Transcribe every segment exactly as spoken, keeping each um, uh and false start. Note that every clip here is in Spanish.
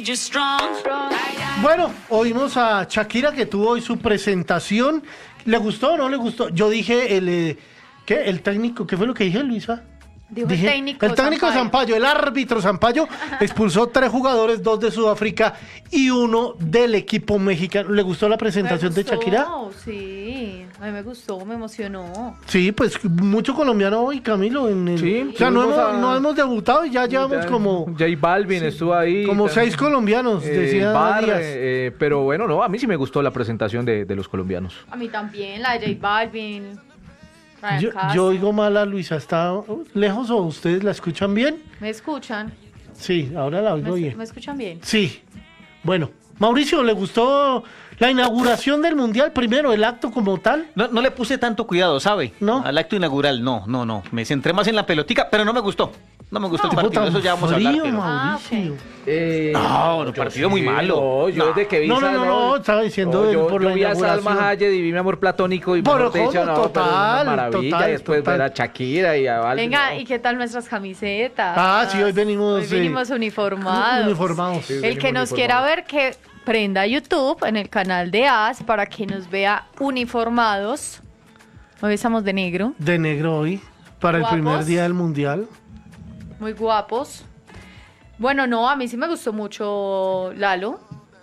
Bueno, oímos a Shakira que tuvo hoy su presentación. ¿Le gustó o no le gustó? Yo dije, el eh, ¿qué? El técnico, ¿qué fue lo que dije, Luisa? Dijo Dije, el técnico el técnico Sampaio. Sampaio, el árbitro Sampaio, expulsó tres jugadores, dos de Sudáfrica y uno del equipo mexicano. ¿Le gustó la presentación Me de Shakira? gustó, sí, a mí me gustó, me emocionó. Sí, pues mucho colombiano hoy, Camilo. En el, Sí, o sea, no tuvimos hemos, a- no hemos debutado y ya llevamos Ya, como, J Balvin estuvo ahí. como también. seis colombianos, Eh, decía Bar, Díaz. eh, pero bueno, no, a mí sí me gustó la presentación de, de los colombianos. A mí también, la de J Balvin. Ryan Yo, Castro. yo oigo mal a Luisa, ¿está lejos o ustedes la escuchan bien? ¿Me escuchan? Sí, ahora la oigo ¿Me, bien. ¿Me escuchan bien? Sí, bueno. Mauricio, ¿le gustó la inauguración del Mundial primero, el acto como tal? No, no le puse tanto cuidado, ¿sabe? ¿No? Al acto inaugural, no, no, no. Me centré más en la pelotica, pero no me gustó. No me gustó No. el partido, Tipo eso ya tan vamos a hablar. frío, pero- Ah, Mauricio. Eh, No, un yo partido muy malo. No, yo No. desde que vi No, no, esa- no, no, estaba diciendo yo, por yo la vi a Salma inauguración. Hayek y vi mi amor platónico y Por mejor dicho, jodo, no, pero total, una maravilla. total, y después total. ver a Shakira y a Balvin. Venga, no. ¿y qué tal nuestras camisetas? Ah, sí, hoy venimos, Hoy sí. venimos uniformados. Uniformados. Sí, El venimos que nos uniformados. quiera ver, que prenda YouTube en el canal de A S para que nos vea uniformados. Hoy estamos de negro, De negro hoy, para el Guapos. primer día del Mundial. muy guapos. Bueno, no, a mí sí me gustó mucho Lalo,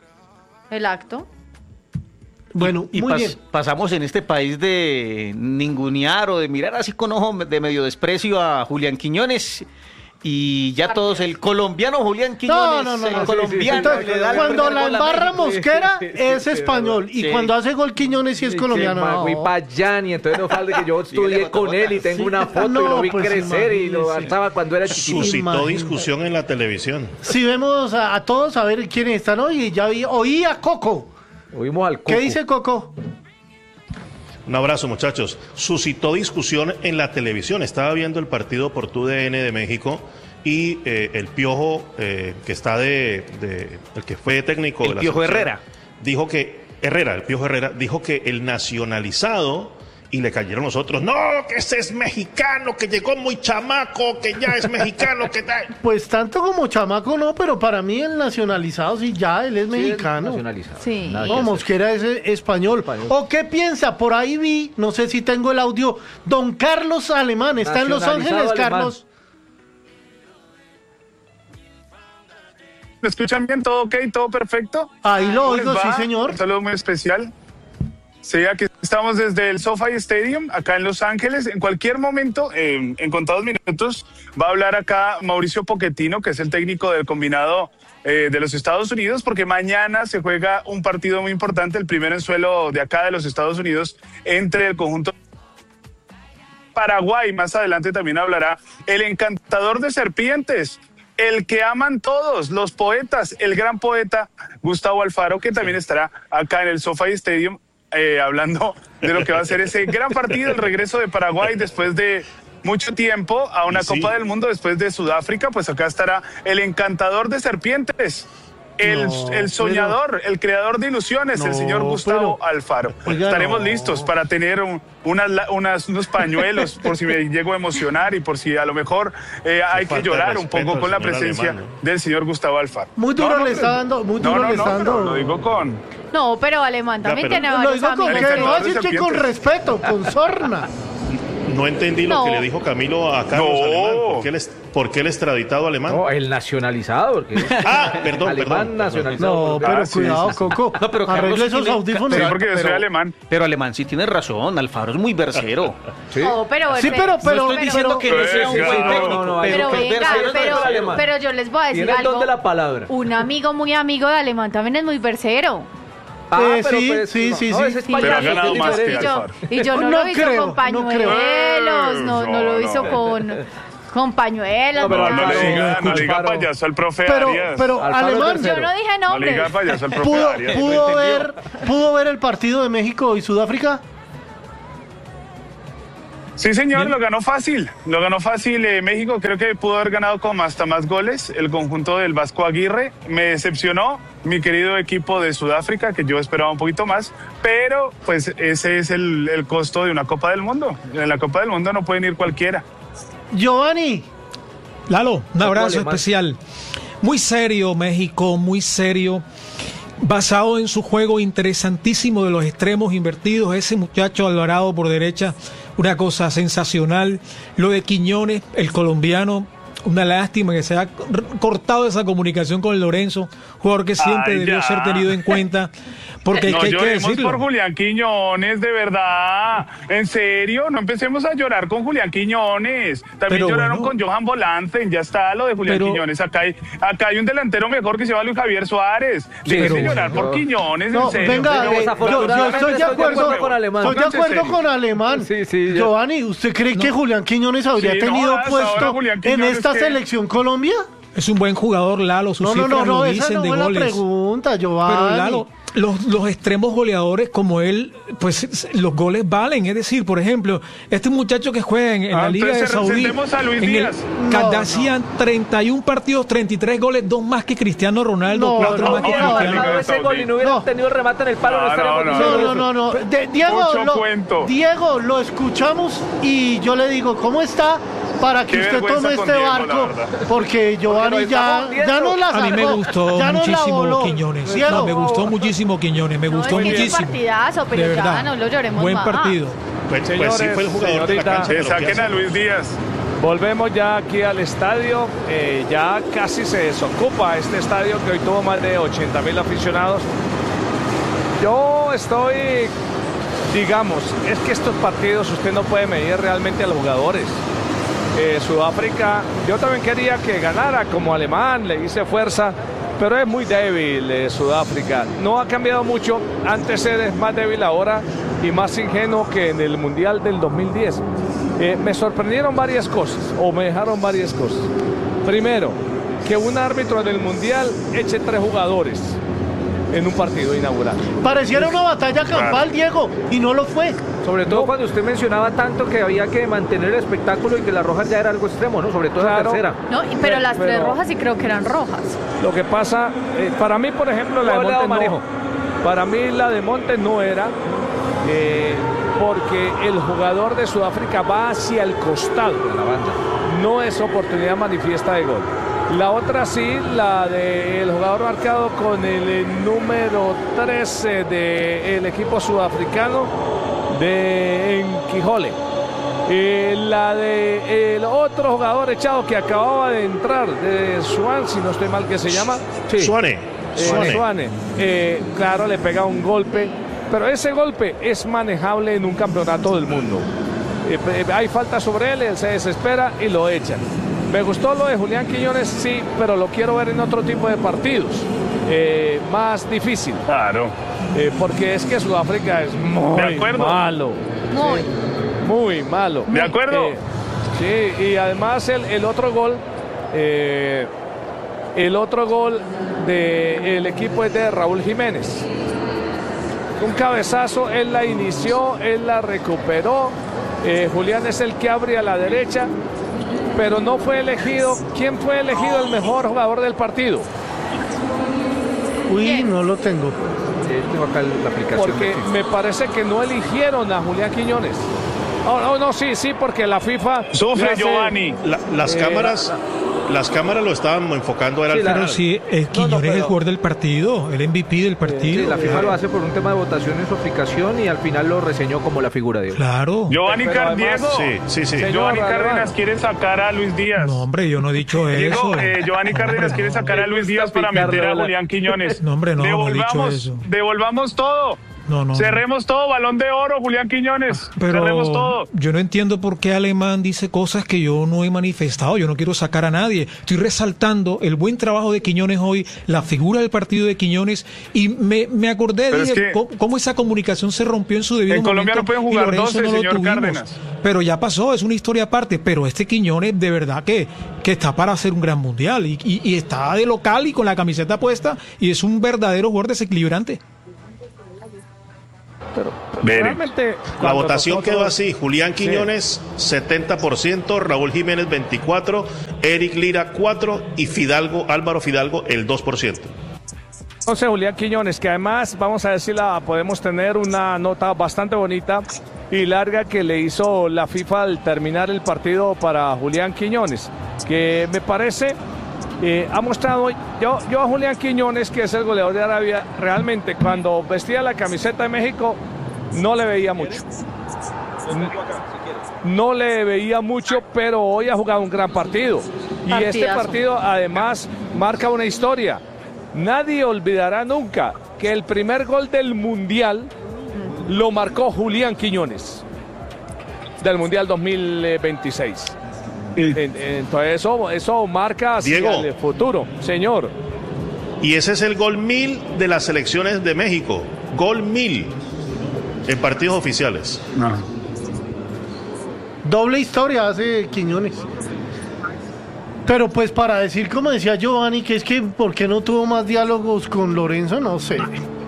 el acto. Bueno, Y muy pas- bien. pasamos en este país de ningunear o de mirar así con ojo de medio desprecio a Julián Quiñones. Y ya todos, el colombiano Julián Quiñones, No, no, no, el no, sí, colombiano Entonces, le da el cuando primer la gol a embarra México. Mosquera Sí, sí, es sí, español y sí. cuando hace gol Quiñones sí es colombiano. Sí, no. Fui para allá y entonces no falta que yo estudié con él y tengo Sí. una foto y No, lo vi pues crecer y lo imagínese. alzaba cuando era chiquito. Sus- Suscitó Imagínate. discusión en la televisión. Si vemos a, a todos a ver quiénes están hoy, ya vi, oí a Coco. Oímos al Coco. ¿Qué dice Coco? Un abrazo, muchachos. Suscitó discusión en la televisión. Estaba viendo el partido por T U D N de México y eh, el Piojo, eh, que está de, de- el que fue técnico El de la Piojo selección, Herrera. dijo que Herrera, el Piojo Herrera, dijo que el nacionalizado, y le cayeron los otros, no, que ese es mexicano, que llegó muy chamaco, que ya es mexicano, que tal. Pues tanto como chamaco no, pero para mí el nacionalizado sí ya, él es Sí, mexicano. nacionalizado. Sí. Nada que No, hacer. Mosquera es eh, español. Español. ¿O qué piensa? Por ahí vi, no sé si tengo el audio, don Carlos Alemán, ¿está en Los Nacionalizado Ángeles, alemán. Carlos? ¿Me escuchan bien? ¿Todo ok? ¿Todo perfecto? Ahí lo ¿Cómo les oigo, sí va? señor. Un saludo muy especial. Sí, aquí estamos desde el SoFi Stadium, acá en Los Ángeles. En cualquier momento, eh, en contados minutos, va a hablar acá Mauricio Pochettino, que es el técnico del combinado eh, de los Estados Unidos, porque mañana se juega un partido muy importante, el primero en suelo de acá de los Estados Unidos, entre el conjunto Paraguay. Más adelante también hablará el encantador de serpientes, el que aman todos, los poetas, el gran poeta Gustavo Alfaro, que también estará acá en el SoFi Stadium eh, hablando de lo que va a ser ese gran partido, el regreso de Paraguay después de mucho tiempo a una Y sí. Copa del Mundo después de Sudáfrica. Pues acá estará el encantador de serpientes, el, No, el soñador, el creador de ilusiones, el No, señor Gustavo pero- Alfaro. Oiga, Estaremos no. listos para tener un- unas, la- unas- unos pañuelos por si me llego a emocionar y por si a lo mejor eh, hay que falta de llorar un respeto poco al con la señor presencia alemán, ¿no? del señor Gustavo Alfaro. Muy duro No, no, le pero- está dando, muy no, duro no, le no, está pero dando. lo digo con... No, pero Alemán Ya, también pero- tiene Lo varios digo con, amigos. que El no encantador de decir que con serpientes. respeto, con sorna. No entendí lo No. que le dijo Camilo a Carlos No. Alemán. ¿Por qué, el, es- por qué el extraditado alemán? No, el nacionalizado. Porque Ah, perdón, alemán perdón, nacionalizado. No, colombiano. pero Ah, sí, cuidado, sí, sí. Coco. No, pero Carlos Arregle sí esos tiene- audífonos. Sí, Pero- porque yo soy pero- alemán. Pero Alemán sí tiene razón, Alfaro es muy versero. Sí. No, pero, Sí, pero- pero- no estoy diciendo que no sea un pero- buen no, técnico, no, no, pero, Pero que es venga, versero es pero, versero alemán. pero yo les voy a decir Tiene el don algo. de la palabra. Un amigo muy amigo de Alemán también es muy versero. Eh, sí, sí, no, sí, no, sí. ese es Pero ha payaso, ganado es más que diferente. Y yo, Alfaro. y yo no, No lo hizo creo, con no pañuelos, no, no, lo No, hizo no. con, con pañuelos. No, pero ni No, nada. no le diga, no le diga Alfaro. payaso al profe Pero, Arias. pero Alfaro Alemán tercero. Yo no dije No le nombres. diga payaso al profe pudo, Arias. pudo ver, pudo ver el partido de México y Sudáfrica. Sí, señor, lo ganó fácil. Lo ganó fácil eh, México. Creo que pudo haber ganado con hasta más goles. El conjunto del Vasco Aguirre me decepcionó. Mi querido equipo de Sudáfrica, que yo esperaba un poquito más. Pero, pues, ese es el, el costo de una Copa del Mundo. En la Copa del Mundo no pueden ir cualquiera. Giovanni, Lalo, un abrazo alemán. especial. muy serio México, muy serio, basado en su juego interesantísimo de los extremos invertidos. Ese muchacho Alvarado por derecha, una cosa sensacional. Lo de Quiñones, el colombiano, una lástima que se ha cortado esa comunicación con Lorenzo, jugador que siempre Ay, debió ya. ser tenido en cuenta, porque No hay que lloremos decirlo. por Julián Quiñones, de verdad. En serio, no empecemos a llorar con Julián Quiñones. También Pero lloraron bueno. con Johan Volanten, ya está lo de Julián Pero- Quiñones. Acá hay, acá hay un delantero mejor que se llama Luis Javier Suárez. Déjense pero llorar bueno. por Quiñones, No, en serio. venga, Pero eh, yo, yo desafortunadamente estoy de estoy de acuerdo, acuerdo con Alemán. estoy de Pónganse acuerdo serios. con Alemán. Sí, sí, yo- Giovanni, ¿usted cree que Julián Quiñones habría Sí, no, tenido hasta ahora puesto Julián en Quiñones esta que- selección Colombia? Es un buen jugador, Lalo, sus No, no, cifras no, no, lo esa dicen no de fue la goles. pregunta, Giovanni. Pero Lalo, los, los extremos goleadores como él, pues los goles valen. Es decir, por ejemplo, este muchacho que juega en, en Ah, la Liga de entonces Saudí, sentemos a Luis en el Díaz. No, Kardashian, treinta y uno partidos, treinta y tres goles, dos más que Cristiano Ronaldo, No, cuatro no, más que no, Cristiano. no, Ganado ese gol y no hubiera No. tenido el remate en el palo, no, No, estaríamos no, diciendo No, no, eso. no, no. De- Diego, Mucho lo, cuento. Diego, lo escuchamos y yo le digo, ¿cómo está? Para que Qué usted vergüenza tome con este Diego, la barco, verdad. porque Giovanni nos ya, estamos viendo. ya nos la A mí me sacó, gustó ya nos la muchísimo voló. Quiñones. Diego, No, me gustó muchísimo Quiñones, me No, gustó es que es un muchísimo. partidazo, pero De ya verdad. no lo lloremos Buen más. partido. Pues, pues sí Señores, fue el jugador de la señorita, cancha. de Que lo que saquen hace. a Luis Díaz. Volvemos ya aquí al estadio, eh, ya casi se desocupa este estadio que hoy tuvo más de ochenta mil aficionados. Yo estoy, digamos, es que estos partidos usted no puede medir realmente a los jugadores. Eh, Sudáfrica, yo también quería que ganara como alemán, le hice fuerza, pero es muy débil eh, Sudáfrica. No ha cambiado mucho, antes es más débil ahora y más ingenuo que en el Mundial del dos mil diez. Eh, me sorprendieron varias cosas, o me dejaron varias cosas. Primero, que un árbitro del Mundial eche tres jugadores en un partido inaugural. pareciera una batalla campal, Diego, y no lo fue. Sobre todo cuando usted mencionaba tanto que había que mantener el espectáculo y que las rojas ya era algo extremo, ¿no? Sobre todo la Claro. tercera. No, y- pero las tres Pero- rojas sí creo que eran rojas. Lo que pasa, eh, para mí, por ejemplo, la de No le ha dado Montes manejo. no. Para mí la de Montes no era, eh, porque el jugador de Sudáfrica va hacia el costado. La banda. No es oportunidad manifiesta de gol. La otra sí, la del jugador marcado con el eh, número trece del equipo sudafricano de Enquijole. Eh, la de el otro jugador echado que acababa de entrar de Swan, si no estoy mal que se llama. Sí. Suane. Eh, Suane. Suane. Eh, claro, le pega un golpe, pero ese golpe es manejable en un campeonato del mundo. Eh, eh, hay falta sobre él, él se desespera y lo echan. Me gustó lo de Julián Quiñones, sí, pero lo quiero ver en otro tipo de partidos, eh, más difícil, Claro. eh, porque es que Sudáfrica es muy De acuerdo. malo, Muy. muy malo. ¿De acuerdo? Eh, sí, y además el, el otro gol, eh, el otro gol del equipo es de Raúl Jiménez. Un cabezazo, él la inició, él la recuperó. eh, Julián es el que abre a la derecha, pero no fue elegido. ¿Quién fue elegido el mejor jugador del partido? Uy, ¿Quién? no lo tengo. Sí, tengo acá la aplicación. Porque me parece que no eligieron a Julián Quiñones. Oh, no, no, sí, sí, porque la FIFA... Sufre le hace- Giovanni. La- las Eh, cámaras, las cámaras lo estaban enfocando era Sí, al la- final. Pero sí, es Quiñones no, pero- el jugador del partido, el M V P del Sí, partido. la FIFA lo hace por un tema de votación en su aplicación y al final lo reseñó como la figura de él. Claro. Giovanni Pero además- Cardiego. Sí, sí, sí. Señor Giovanni Alemán. Cárdenas quiere sacar a Luis Díaz. No, hombre, yo no he dicho eso. Diego, eh, Giovanni Cárdenas quiere sacar a Luis Me Díaz gusta para meter a picarle, Julián Quiñones. No, hombre, no, no he dicho devolvamos, eso. devolvamos todo. No, no. Cerremos todo, balón de oro, Julián Quiñones. Cerremos Pero todo. yo no entiendo por qué Alemán dice cosas que yo no he manifestado. Yo no quiero sacar a nadie. Estoy resaltando el buen trabajo de Quiñones hoy, la figura del partido de Quiñones. Y me, me acordé, Pero dije, es que- cómo, cómo esa comunicación se rompió en su debido En Colombia momento. no pueden y jugar Lorenzo doce, no lo señor tuvimos. Cárdenas. Pero ya pasó, es una historia aparte. Pero este Quiñones, de verdad que, que está para hacer un gran mundial. Y, y, y está de local y con la camiseta puesta. Y es un verdadero jugador desequilibrante. Pero, pero Veremos. realmente, La cuando votación nosotros- quedó así: Julián Quiñones setenta por ciento, Raúl Jiménez veinticuatro por ciento, Eric Lira cuatro por ciento y Fidalgo, Álvaro Fidalgo el dos por ciento. Entonces, Julián Quiñones, que además, vamos a decirla, podemos tener una nota bastante bonita y larga que le hizo la FIFA al terminar el partido para Julián Quiñones, que me parece Eh, ha mostrado, yo, yo a Julián Quiñones, que es el goleador de Arabia, realmente cuando vestía la camiseta de México no le veía mucho. No le veía mucho, pero hoy ha jugado un gran partido. Y Partidazo. este partido además marca una historia. Nadie olvidará nunca que el primer gol del Mundial lo marcó Julián Quiñones, del Mundial dos mil veintiséis. Entonces eso, eso marca hacia Diego. el futuro, señor. Y ese es el gol mil de las selecciones de México. Gol mil en partidos oficiales. No. Doble historia hace Quiñones. Pero pues para decir, como decía Giovanni, que es que ¿por qué no tuvo más diálogos con Lorenzo? No sé.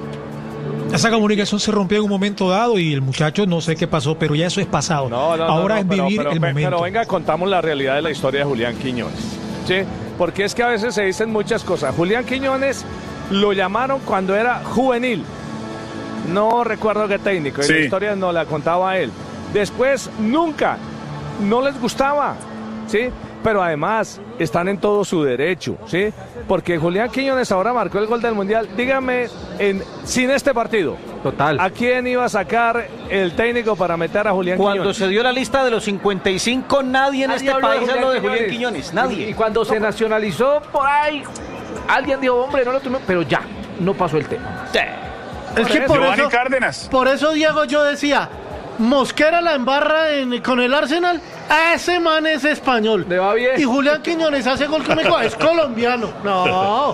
Esa comunicación se rompió en un momento dado y el muchacho no sé qué pasó, pero ya eso es pasado. No, no, Ahora no, es no, pero, vivir pero, el pero, momento. Pero venga, contamos la realidad de la historia de Julián Quiñones, ¿sí? Porque es que a veces se dicen muchas cosas. Julián Quiñones lo llamaron cuando era juvenil. No recuerdo qué técnico, y Sí. la historia no la contaba él. Después, nunca, no les gustaba, ¿sí? Pero además están en todo su derecho, ¿sí? Porque Julián Quiñones ahora marcó el gol del Mundial. Dígame, en, sin este partido, Total. ¿a quién iba a sacar el técnico para meter a Julián Cuando Quiñones? se dio la lista de los cincuenta y cinco, nadie en Nadie este habló de país Julián habló de Julián Quiñones. Quiñones. Nadie. Y, y cuando se nacionalizó por ahí, alguien dijo, hombre, no lo tuvimos, pero ya, no pasó el tema. Es que por Giovanni eso, Cárdenas. por eso, Diego, yo decía, Mosquera la embarra en- con el Arsenal, a ese man es español. Le va bien. Y Julián Quiñones hace gol con México, es colombiano. No.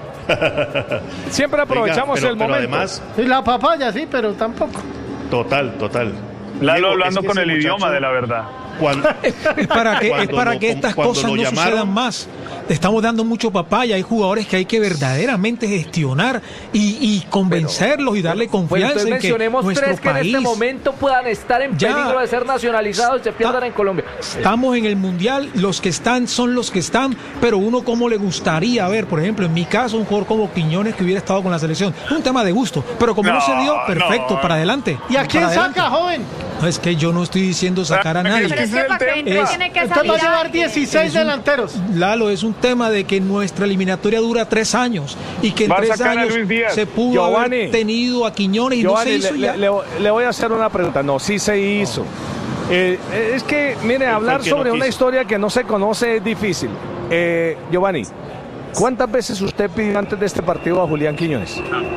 Siempre aprovechamos Venga, pero, el pero momento. además, Y la papaya sí, pero tampoco. total, total. Lalo Diego, hablando es que con ese el idioma muchacho, de la verdad. Cuando, Es para que, es Cuando para lo- que estas cuando cosas lo no llamaron- sucedan más. Le estamos dando mucho papaya. Hay jugadores que hay que verdaderamente gestionar y, y convencerlos y darle Bueno, confianza entonces en que mencionemos nuestro tres que en país. este momento puedan estar en Ya. peligro de ser nacionalizados y se pierdan en Colombia. Estamos en el mundial, los que están son los que están, pero uno como le gustaría ver, por ejemplo, en mi caso, un jugador como Quiñones que hubiera estado con la selección. Es un tema de gusto, pero como no, No, se dio, perfecto, no. para adelante. ¿Y a quién para adelante. saca, joven? No, es que yo no estoy diciendo sacar a Pero nadie. Pero es Ese que es para el que tema. entre Es- tiene que Usted va a salir llevar alguien. dieciséis Es un- delanteros. Lalo, es un tema de que nuestra eliminatoria dura tres años y que en Va a tres sacar a años Luis Díaz. se pudo Giovanni. haber tenido a Quiñones y Giovanni, no se hizo le, ya. le- le- le voy a hacer una pregunta. No, sí se hizo. Eh, es que, mire, fue hablar el que no sobre una quiso. historia que no se conoce es difícil. Eh, Giovanni, ¿cuántas veces usted pidió antes de este partido a Julián Quiñones?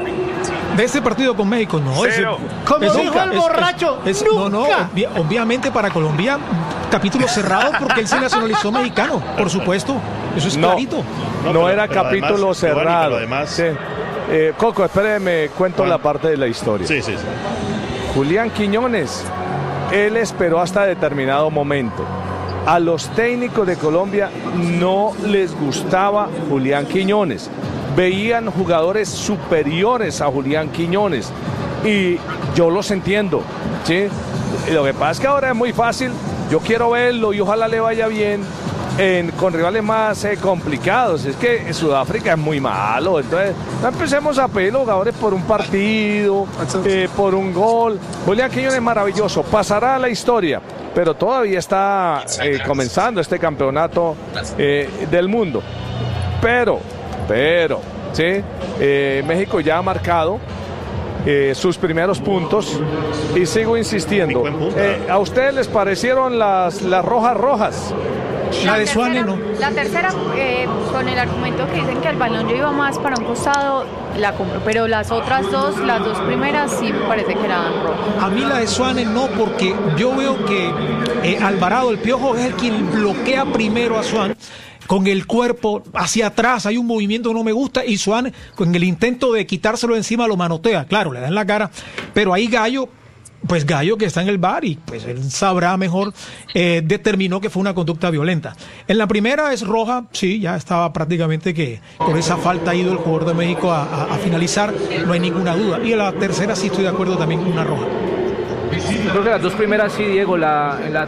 De este partido con México, no. Cero. Como es- dijo el es- borracho, es- no, no, nunca. obvia- obviamente para Colombia, capítulo cerrado porque él se nacionalizó mexicano, por supuesto. Eso es No. clarito. No, No, pero- era pero capítulo además, Giovanni, cerrado. pero además- Sí. Eh, Coco, espéreme, cuento Juan. la parte de la historia. sí, sí, sí. Julián Quiñones, él esperó hasta determinado momento. A los técnicos de Colombia no les gustaba Julián Quiñones. Veían jugadores superiores a Julián Quiñones. Y yo los entiendo, ¿sí? Y lo que pasa es que ahora es muy fácil. Yo quiero verlo y ojalá le vaya bien en- con rivales más eh, complicados. Es que Sudáfrica es muy malo. Entonces, no empecemos a pedir jugadores por un partido, eh, por un gol. Julián Quiñones es maravilloso. Pasará a la historia, pero todavía está eh, comenzando este campeonato eh, del mundo. Pero, pero, ¿sí? Eh, México ya ha marcado eh, sus primeros puntos y sigo insistiendo. Pico en punta. Eh, ¿A ustedes les parecieron las, las rojas rojas? La de Suárez no. La tercera, eh, con el argumento que dicen que el balón yo iba más para un costado, la compro. Pero las otras dos, las dos primeras, sí me parece que eran rojas. A mí la de Suárez no, porque yo veo que eh, Alvarado, el Piojo, es el quien bloquea primero a Suárez con el cuerpo hacia atrás. Hay un movimiento que no me gusta y Suárez, con el intento de quitárselo de encima, lo manotea. Claro, le da en la cara, pero ahí Gallo, pues Gallo, que está en el V A R y pues él sabrá mejor, eh, determinó que fue una conducta violenta. En la primera es roja, sí, ya estaba prácticamente que por esa falta ha ido el jugador de México a, a- a finalizar, no hay ninguna duda. Y en la tercera sí estoy de acuerdo también con una roja. Yo creo que las dos primeras sí, Diego, la, en la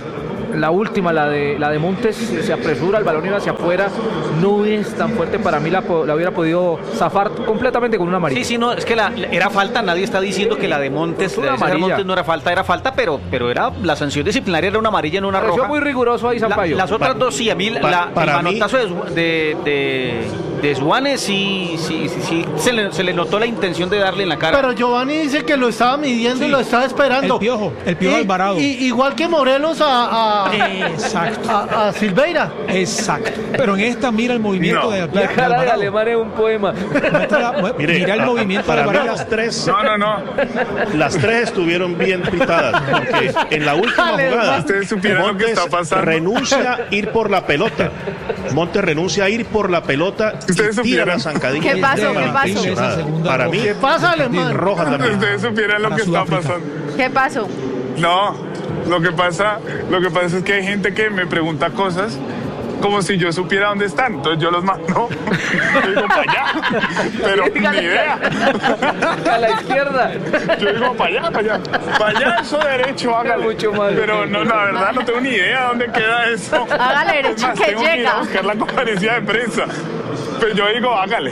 la última, la de la de Montes, se apresura, el balón iba hacia afuera, no es tan fuerte, para mí la, la hubiera podido zafar completamente con una amarilla. Sí, sí, no, es que la, era falta, nadie está diciendo que la de Montes, la de César Montes no era falta, era falta, pero, pero era la sanción disciplinaria era una amarilla, no una Pareció roja. muy riguroso ahí Sampaio. La, las otras pa, dos sí, a mí pa, la, el manotazo mí... de, de, de Suárez sí, sí, sí, sí se, le, se le notó la intención de darle en la cara. Pero Giovanni dice que lo estaba midiendo sí. y lo estaba esperando. El Piojo, el Piojo y, Alvarado. Y, igual que Morelos a, a, Exacto. a, a Silveira. Exacto. Pero en esta mira el movimiento no. de, de La cara de Alemán es un poema. La, Mire, mira el a, movimiento para de mí las tres, no, no, no. Las tres estuvieron bien pitadas. Porque en la última jugada, Montes renuncia a ir por la pelota. Montes renuncia a ir por la pelota y tira la zancadilla. ¿Qué pasó? ¿Qué pasó? Para mí, ¿qué pasa, Alemán? Roja también. Ustedes supieran lo que está pasando. ¿Qué pasó? No, lo que pasa, lo que pasa es que hay gente que me pregunta cosas como si yo supiera dónde están, entonces yo los mando, yo digo para allá, pero ni idea. A la izquierda. Yo digo para allá, para allá, para allá eso derecho, hágale. Mucho más pero no, la verdad no tengo ni idea dónde queda eso. Hágale derecho más, que tengo llega. Que ir a buscar la conferencia de prensa, pero yo digo hágale.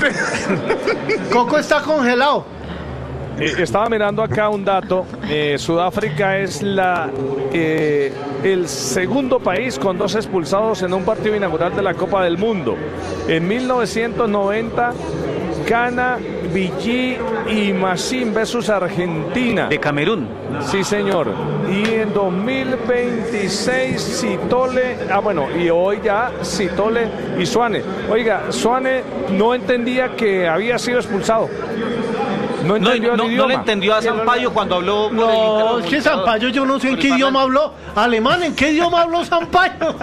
Coco está congelado. Eh, estaba mirando acá un dato. Eh, Sudáfrica es la eh, el segundo país con dos expulsados en un partido inaugural de la Copa del Mundo. En mil novecientos noventa, Ghana, Villí y Massim versus Argentina. De Camerún. Sí, señor. Y en dos mil veintiséis, Sitole. Ah, bueno, y hoy ya Sitole y Suane. Oiga, Suane no entendía que había sido expulsado. No, no, no, no le entendió a Sampaio cuando habló. No, es que Sampaio yo no sé en qué idioma habló. Alemán, ¿en qué idioma habló Sampaio?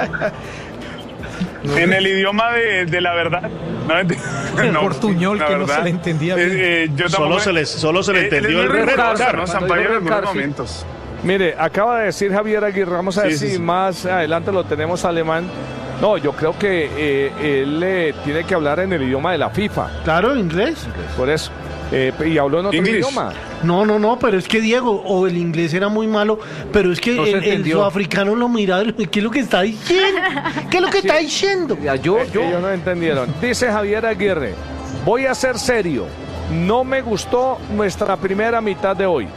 En el idioma de, de la verdad. No, el no, portuñol que verdad, no se le entendía bien. Eh, eh, yo solo, se le, solo se le entendió eh, el recargar, ¿no? Sampaio en algunos momentos. Mire, acaba de decir Javier Aguirre, vamos a ver sí, si sí, sí. más adelante lo tenemos alemán. No, yo creo que eh, él eh, tiene que hablar en el idioma de la FIFA. Claro, inglés. Por eso. Eh, y habló en otro English. idioma. No, no, no, pero es que Diego, o el inglés era muy malo, pero es que no el, el sudafricano lo miraba, ¿qué es lo que está diciendo? ¿Qué es lo que sí. está diciendo? Ya, yo, yo. Ellos no entendieron. Dice Javier Aguirre, voy a ser serio, no me gustó nuestra primera mitad de hoy.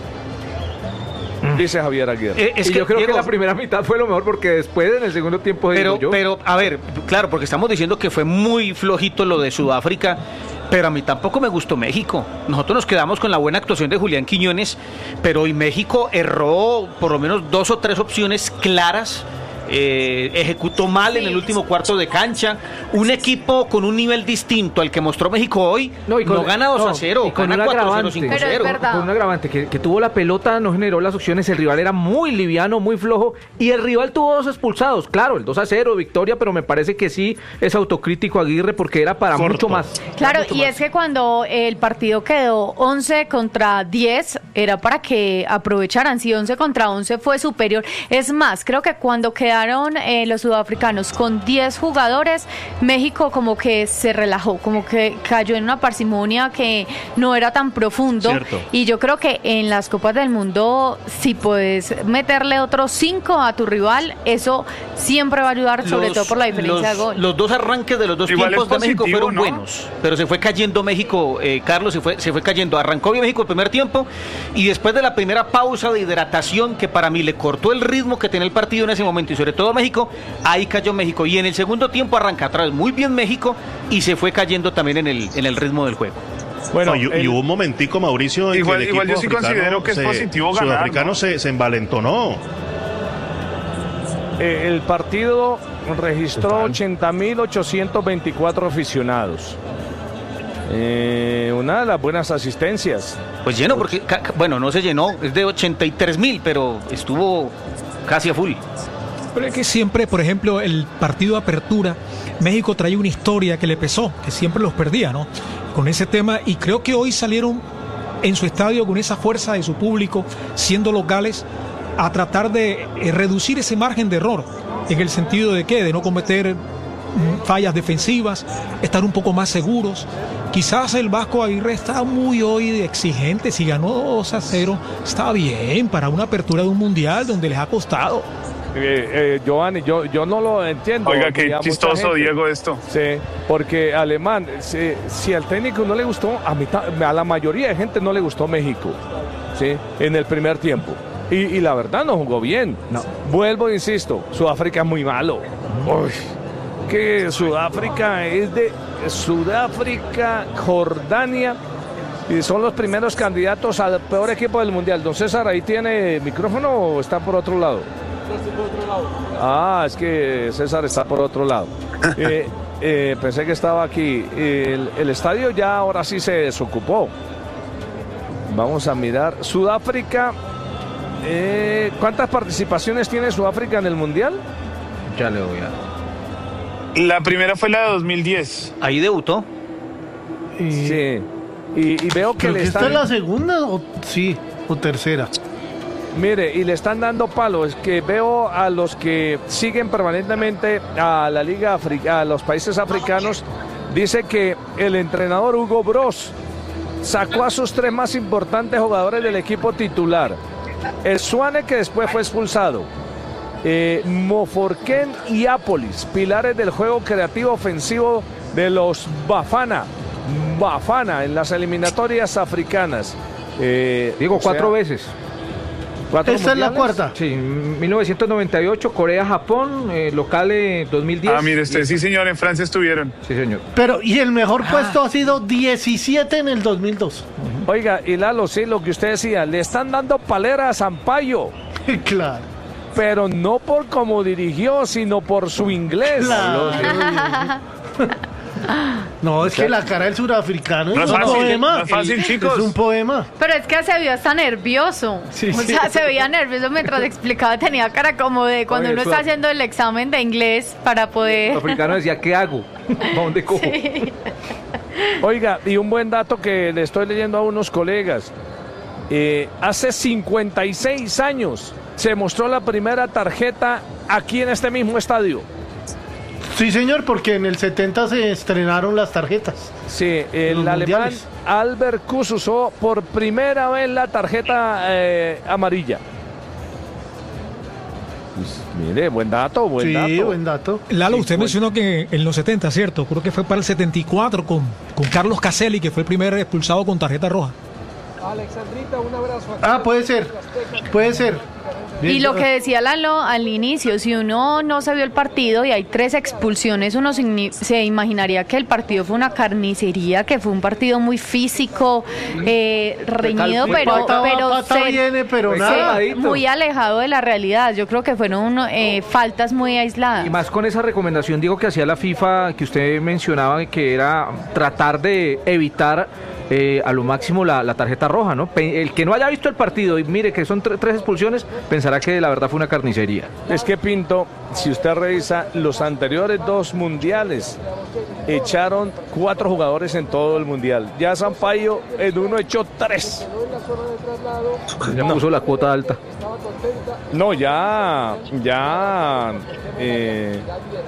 Dice Javier Aguirre. Eh, es y que, yo creo Diego, que la primera mitad fue lo mejor porque después en el segundo tiempo pero, yo. pero, a ver, claro, porque estamos diciendo que fue muy flojito lo de Sudáfrica, pero a mí tampoco me gustó México. Nosotros nos quedamos con la buena actuación de Julián Quiñones, pero hoy México erró por lo menos dos o tres opciones claras. Eh, ejecutó mal sí. en el último cuarto de cancha. Un equipo con un nivel distinto al que mostró México hoy no, con, no gana dos a cero, y con gana un agravante, cinco a cero. Con un agravante que, que tuvo la pelota, no generó las opciones, el rival era muy liviano, muy flojo y el rival tuvo dos expulsados, claro, el dos a cero, victoria, pero me parece que sí es autocrítico Aguirre porque era para Corto. mucho más. Claro, mucho y más. Es que cuando el partido quedó once contra diez, era para que aprovecharan, si once contra once fue superior. Es más, creo que cuando quedaron Eh, los sudafricanos con diez jugadores, México como que se relajó, como que cayó en una parsimonia que no era tan profundo. Cierto. Y yo creo que en las Copas del Mundo, si puedes meterle otros cinco a tu rival, eso siempre va a ayudar, sobre los, todo por la diferencia los, de gol. Los dos arranques de los dos Igual tiempos positivo, de México fueron ¿no? buenos, pero se fue cayendo México, eh, Carlos, se fue, se fue cayendo. Arrancó bien México el primer tiempo y después de la primera pausa de hidratación que para mí le cortó el ritmo que tenía el partido en ese momento y sobre todo México, ahí cayó México y en el segundo tiempo arranca atrás muy bien México y se fue cayendo también en el, en el ritmo del juego. Bueno, y, el, y hubo un momentico, Mauricio, en igual, que el igual equipo yo sí considero que es se, positivo ganar, sudafricano ¿no? se, se envalentonó. Eh, el partido registró ochenta mil ochocientos veinticuatro aficionados. Eh, una de las buenas asistencias. Pues lleno, porque, bueno, no se llenó, es de ochenta y tres mil, pero estuvo casi a full. Pero es que siempre, por ejemplo, el partido de apertura, México traía una historia que le pesó, que siempre los perdía, ¿no? Con ese tema, y creo que hoy salieron en su estadio con esa fuerza de su público, siendo locales, a tratar de eh, reducir ese margen de error, en el sentido de que, de no cometer fallas defensivas, estar un poco más seguros. Quizás el Vasco Aguirre está muy hoy exigente. Si ganó dos a cero, está bien para una apertura de un mundial donde les ha costado. Eh, eh, Giovanni, yo, yo no lo entiendo. Oiga, qué chistoso, Diego, esto. Sí, porque Alemán, si, si al técnico no le gustó, a, mitad, a la mayoría de gente no le gustó México, ¿sí? En el primer tiempo. Y, y la verdad no jugó bien. No. Vuelvo e insisto, Sudáfrica es muy malo. Uy, que Sudáfrica es de Sudáfrica, Jordania, y son los primeros candidatos al peor equipo del mundial. Don César, ¿ahí tiene micrófono o está por otro lado? Ah, es que César está por otro lado. Eh, eh, pensé que estaba aquí. El, el estadio ya ahora sí se desocupó. Vamos a mirar. Sudáfrica. Eh, ¿Cuántas participaciones tiene Sudáfrica en el mundial? Ya le voy a... La primera fue la de dos mil diez. Ahí debutó. Y... Sí. Y, y veo que Creo le que están... ¿Esta es la segunda o sí, o tercera? Mire, y le están dando palos. Es que veo a los que siguen permanentemente a la Liga Africana, a los países africanos. Dice que el entrenador Hugo Bros sacó a sus tres más importantes jugadores del equipo titular. El Suane, que después fue expulsado. Eh, Moforquén y Apolis, pilares del juego creativo ofensivo de los Bafana. Bafana en las eliminatorias africanas. Eh, Digo, cuatro sea, veces. ¿Cuatro ¿Esta mundiales? Es la cuarta? Sí, mil novecientos noventa y ocho, Corea-Japón, eh, local eh, dos mil diez. Ah, mire usted, sí señor, en Francia estuvieron. Sí señor. Pero, y el mejor ah. puesto ha sido diecisiete en el dos mil dos. Uh-huh. Oiga, y Lalo, sí, lo que usted decía, le están dando palera a Sampaio. Claro. Pero no por cómo dirigió, sino por su inglés. Claro. No, es que la cara del surafricano no es, es un fácil, poema. no es fácil, chicos. Es un poema. Pero es que se vio hasta nervioso. Sí, o sea, sí. se veía nervioso mientras explicaba. Tenía cara como de cuando Oye, uno está haciendo el examen de inglés para poder... El africano decía, ¿qué hago? ¿A dónde cojo? Sí. Oiga, y un buen dato que le estoy leyendo a unos colegas. Eh, hace cincuenta y seis años se mostró la primera tarjeta aquí en este mismo estadio. Sí, señor, porque en el setenta se estrenaron las tarjetas. Sí, el alemán mundiales. Albert Kuss usó por primera vez la tarjeta eh, amarilla. Pues, mire, buen dato, buen sí, dato. Sí, buen dato. Lalo, sí, usted buen... mencionó que en los setenta, ¿cierto? Creo que fue para el setenta y cuatro con, con Carlos Caselli, que fue el primer expulsado con tarjeta roja. Alexandrita, un abrazo. Ah, puede ser, puede ser. Bien. Y lo que decía Lalo al inicio, si uno no se vio el partido y hay tres expulsiones, uno se imaginaría que el partido fue una carnicería, que fue un partido muy físico, eh, reñido, pero, pata, pero, pata ser, viene, pero nada. muy alejado de la realidad. Yo creo que fueron eh, faltas muy aisladas. Y más con esa recomendación, digo, que hacía la FIFA, que usted mencionaba, que era tratar de evitar Eh, a lo máximo la, la tarjeta roja, ¿no? El que no haya visto el partido y mire que son tre- tres expulsiones, pensará que la verdad fue una carnicería. Es que Pinto, si usted revisa los anteriores dos mundiales, echaron cuatro jugadores en todo el mundial. Ya Sampaio en uno echó tres. Ya no. Puso la cuota alta. No, ya, ya, eh,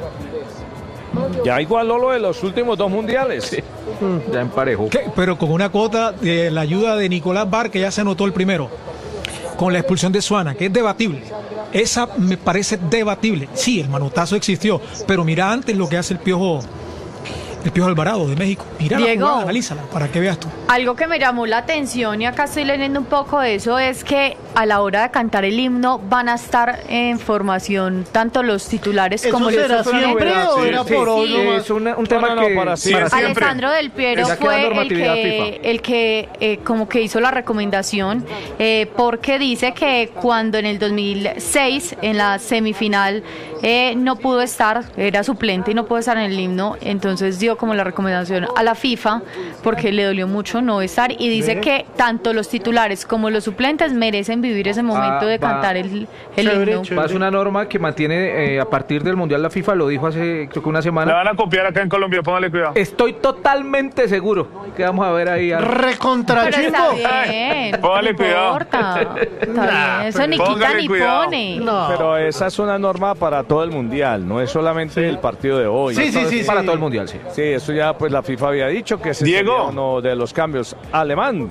ya igualó lo de los últimos dos mundiales. Sí. Ya emparejó. ¿Qué? Pero con una cuota de la ayuda de Nicolás Bar, que ya se anotó el primero, con la expulsión de Suana, que es debatible. Esa me parece debatible. Sí, el manotazo existió, pero mira antes lo que hace el Piojo, el Piojo Alvarado de México. Mira la jugada, analízala, para que veas tú. Algo que me llamó la atención, y acá estoy leyendo un poco de eso, es que a la hora de cantar el himno van a estar en formación tanto los titulares como los ¿Eso será siempre o era por hoy? Sí, es una, un tema no, no, que para sí, para Alessandro Del Piero fue el que, el que eh, como que hizo la recomendación, eh, porque dice que cuando en el dos mil seis en la semifinal eh, no pudo estar, era suplente y no pudo estar en el himno, entonces dio dio como la recomendación a la FIFA porque le dolió mucho no estar y dice ¿Ve? que tanto los titulares como los suplentes merecen vivir ese momento Ah, de va. cantar el, el Chévere, himno. chévere. Va a ser una norma que mantiene eh, a partir del Mundial la FIFA, lo dijo hace creo que una La semana. van a copiar acá en Colombia, póngale cuidado. Estoy totalmente seguro que vamos a ver ahí. A... Recontra Pero chimbo. está bien, Póngale no cuidado. importa. Está bien, eso ni Póngale quita ni cuidado. pone. No. Pero esa es una norma para todo el mundial, no es solamente el partido de hoy. Sí, sí, Esto sí, es para sí. todo el Mundial, sí. Sí, eso ya pues la FIFA había dicho que ese Diego. sería uno de los cambios. Alemán.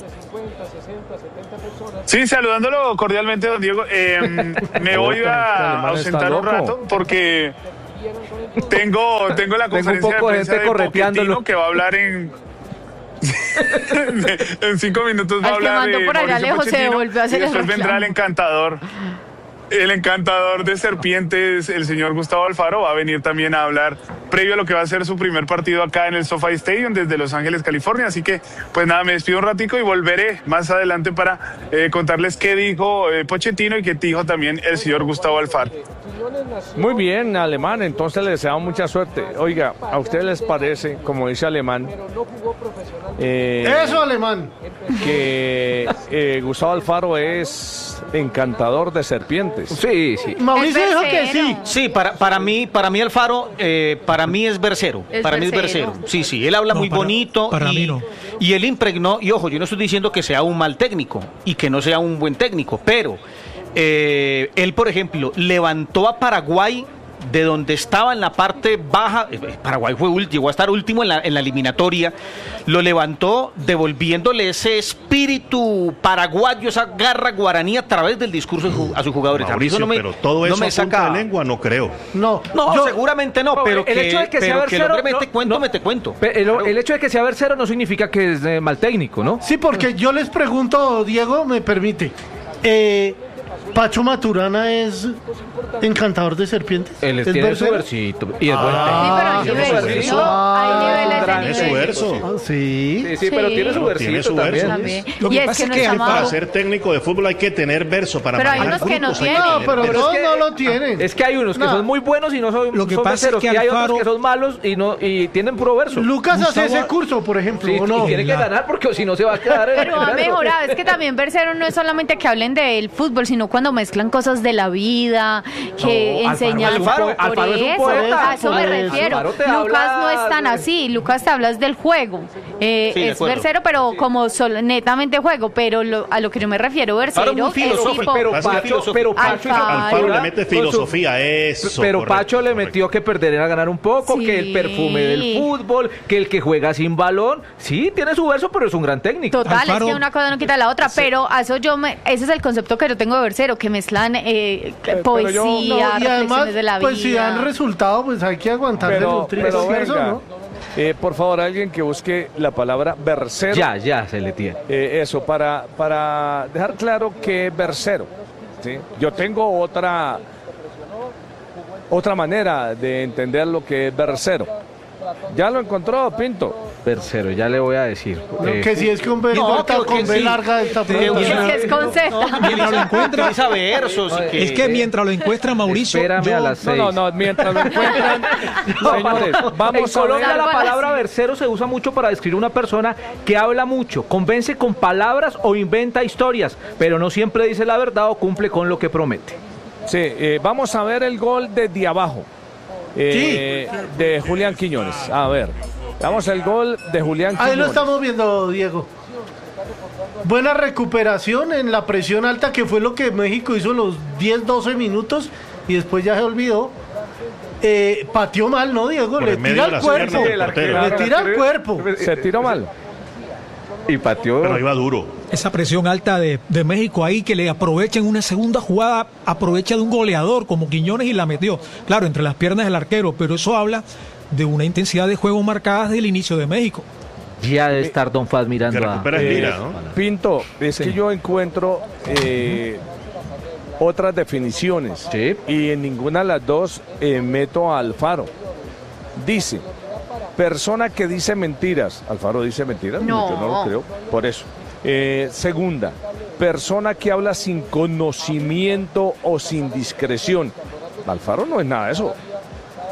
Sí, saludándolo cordialmente, don Diego. Eh, me voy Este a alemán está ausentar un loco. rato porque tengo, tengo la Tengo un conferencia poco de de prensa gente de correteándolo. Pochettino que va a hablar en... en cinco minutos va a Al que hablar mandó de por allá Mauricio lejos se Pochettino, volvió a hacer y después el vendrá el reclamo. encantador. El encantador de serpientes, el señor Gustavo Alfaro, va a venir también a hablar previo a lo que va a ser su primer partido acá en el SoFi Stadium desde Los Ángeles, California. Así que, pues nada, me despido un ratico y volveré más adelante para eh, contarles qué dijo eh, Pochettino y qué dijo también el señor Gustavo Alfaro. Muy bien, Alemán, entonces le deseamos mucha suerte. Oiga, ¿a ustedes les parece, como dice Alemán, eh, Eso, alemán. que eh, Gustavo Alfaro es encantador de serpientes? Sí, sí. Mauricio Es dijo que versero. sí. Sí, para, para mí, para mí Alfaro, eh, para mí es versero. Es para mí es versero. versero. Sí, sí, él habla No, muy para- bonito para y, mí no. y él impregnó, y ojo, yo no estoy diciendo que sea un mal técnico y que no sea un buen técnico, pero eh, él, por ejemplo, levantó a Paraguay de donde estaba en la parte baja. eh, Paraguay fue ul- llegó a estar último en la, en la eliminatoria, lo levantó devolviéndole ese espíritu paraguayo, esa garra guaraní a través del discurso de ju- a sus jugadores. A mí Mauricio, eso no me- pero todo no eso me a punta saca- de lengua no creo. No, No, yo- seguramente no, No, pero el que, hecho de que sea pero que versero, logre no, mete cuento, no. mete cuento. Pe- El, Claro. el hecho de que sea versero no significa que es eh, mal técnico, ¿no? Sí, porque yo les pregunto, Diego, me permite. Eh, Pacho Maturana es encantador de serpientes. Él ¿Es tiene su versero? versito y es Ah, buen técnico. Sí, pero hay tiene niveles, su verso. ¿no? Hay niveles Tendrá de Tiene su niveles. verso. Ah, sí. Sí, sí, pero Sí. tiene su Pero tiene versito su también. verso. También. Lo que Y es pasa que es no que está Alfaro- Para mal. ser técnico de fútbol hay que tener verso. Para Pero hay manejar unos que no grupos hay que tienen. No, tener pero verso. todos es que- no lo tienen. Es que hay unos que No. son muy buenos y no son, Lo que son pasa es verseros, que y hay Alfaro- otros que son malos y no y tienen puro verso. Lucas hace Gustavo- ese curso, por ejemplo, Sí, ¿o no? y tiene que La- ganar porque si no se va a quedar en Pero en ha verso. mejorado, es que también versero no es solamente que hablen del fútbol, sino cuando mezclan cosas de la vida, que No, enseñan Alfaro- por Alfaro es un eso, poeta, a eso por me eso. refiero. Alfaro te Lucas habla no es tan de- así, Lucas te hablas del juego. Eh, Sí, de es acuerdo. versero, pero como solo, netamente juego, pero lo- a lo que yo me refiero, versero muy es filosófico, tipo... Pero Pasa que Pacho, filosófico. pero Pacho hizo Alfaro. Alfaro cultura le mete con su- filosofía, eso. Pero correcto, Pacho le correcto. metió que perder era ganar un poco, Sí. que el perfume del fútbol, que el que juega sin balón. Sí, tiene su verso, pero es un gran técnico. Total, Alfaro- es que una cosa no quita la otra, pero a eso yo me, ese es el concepto que yo tengo de versero, que mezclan eh, pero poesía, yo- No, y además, reflexiones de la vida. pues si dan resultado, pues hay que aguantarle Pero, los tris- pero ¿cierto, venga, no? eh, por favor, alguien que busque la palabra versero. Ya, ya se le tiene. Eh, eso, para, para dejar claro que es versero. ¿sí? Yo tengo otra, otra manera de entender lo que es versero. ¿Ya lo encontró, Pinto? Versero, ya le voy a decir. No, Eh, que si es con B, No, corta, que- con que B sí. larga esta Que pregunta. si es con Z. Mientras lo encuentra, Utiliza versos y que... es que mientras lo encuentra Mauricio, Espérame yo- a las No, seis. no, no, mientras lo encuentran, señores, En vamos a Colombia ver. la Algo palabra así. versero se usa mucho para describir una persona que habla mucho, convence con palabras o inventa historias, pero no siempre dice la verdad o cumple con lo que promete. Sí, eh, vamos a ver el gol desde abajo eh, de Julián Quiñones. A ver, vamos al gol de Julián Quiñones. Ahí lo estamos viendo, Diego. Buena recuperación en la presión alta, que fue lo que México hizo los diez, doce minutos y después ya se olvidó. Eh, pateó mal, ¿no, Diego? Por Le el medio tira de la al cuerpo. pierna del portero. Le tira al cuerpo. Se tiró mal. Y pateó. Pero iba duro. esa presión alta de, de México ahí que le aprovecha en una segunda jugada, aprovecha de un goleador como Quiñones y la metió. Claro, entre las piernas del arquero, pero eso habla de una intensidad de juego marcada desde el inicio de México. Ya debe estar Don Faz mirando Que a... recupera el Eh, Lira, ¿no? Pinto, es Sí. que yo encuentro eh, otras definiciones Sí. y en ninguna de las dos eh, meto a Alfaro. Dice, persona que dice mentiras. Alfaro dice mentiras, No. yo no lo creo, por eso. Eh, segunda, persona que habla sin conocimiento o sin discreción. Alfaro no es nada de eso.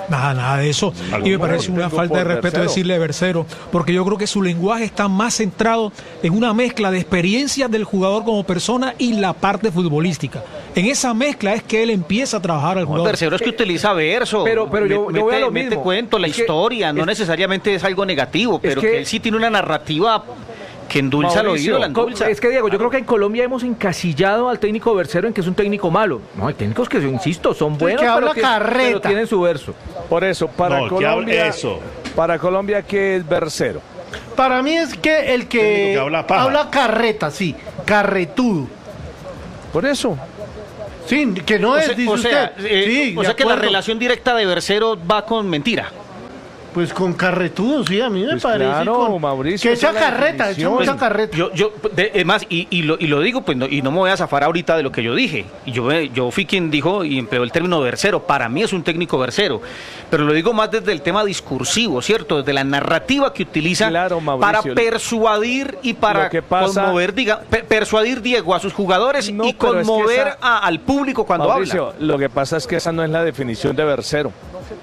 Nada, nada de eso. Y me parece una falta de respeto decirle Bercero, porque yo creo que su lenguaje está más centrado en una mezcla de experiencias del jugador como persona y la parte futbolística. En esa mezcla es que él empieza a trabajar al jugador. No, Bercero es que utiliza verso, pero, pero yo, mete, yo voy a lo mete mismo. cuento, la es historia, que, no es, necesariamente es algo negativo, pero que, que él sí tiene una narrativa que endulza el oído, la endulza. Es que, Diego, yo creo que en Colombia hemos encasillado al técnico Bercero en que es un técnico malo. No, hay técnicos que, insisto, son buenos, que pero, habla tienen, carreta. pero tienen su verso. Por eso, para No, que Colombia, hable eso. para Colombia, ¿qué es Bercero? Para mí es que el que, Técnico que habla paja. habla carreta, sí, carretudo. Por eso. Sí, que no O es, sea, dice o sea, usted. eh, Sí, o de sea que la acuerdo. relación directa de Bercero va con mentira. Pues con carretudo, sí, a mí me Pues parece. claro, con- Mauricio, que esa echa es la carreta, echa definición. mucha carreta. Yo, yo, de- es más, y, y, lo, y lo digo, pues, no, y no me voy a zafar ahorita de lo que yo dije. Y yo, eh, yo fui quien dijo y empleó el término versero. Para mí es un técnico versero. Pero lo digo más desde el tema discursivo, ¿cierto? Desde la narrativa que utiliza Claro, Mauricio. para persuadir y para Lo que pasa- conmover, diga, pe- persuadir, Diego, a sus jugadores No, y pero es que conmover esa- a- al público cuando Mauricio, habla. lo que pasa es que esa no es la definición de Bercero.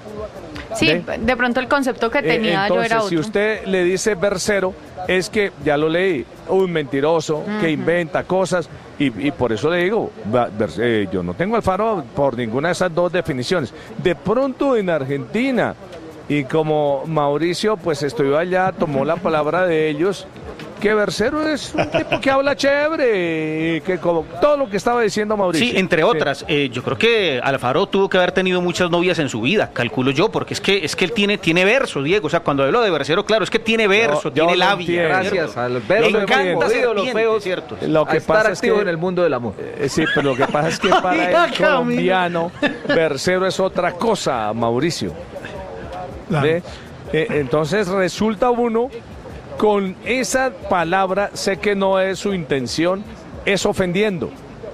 Sí, ¿Ve? de pronto el concepto que Eh, tenía yo Entonces, era otro. si usted le dice Bercero, es que, ya lo leí, un mentiroso que inventa cosas, y, y por eso le digo, va- ver- eh, yo no tengo Alfaro por ninguna de esas dos definiciones. De pronto en Argentina, y como Mauricio pues estuvo allá, tomó la palabra de ellos, que Bercero es un tipo que habla chévere, y que como todo lo que estaba diciendo Mauricio. Sí, entre otras. Eh, yo creo que Alfaro tuvo que haber tenido muchas novias en su vida, calculo yo, porque es que es que él tiene tiene verso, Diego. O sea, cuando hablo de versero, claro, es que tiene verso, yo tiene lo labia. entiendo. Gracias ¿cierto? al Le verso hemos encanta podido ser los bien, feos ¿cierto? Lo que a estar pasa es activo que- en el mundo del amor. Eh, Sí, pero lo que pasa es que para Oiga, el Camilo. colombiano, Bercero es otra cosa, Mauricio. Claro. ¿Ve? Eh, entonces resulta uno con esa palabra, sé que no es su intención, es ofendiendo.